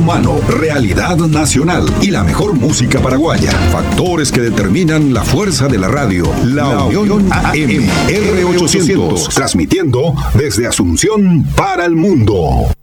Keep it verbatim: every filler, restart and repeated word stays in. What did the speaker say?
humano, realidad nacional y la mejor música paraguaya. Factores que determinan la fuerza de la radio. La, la Unión A M R ochocientos, transmitiendo desde Asunción para el mundo.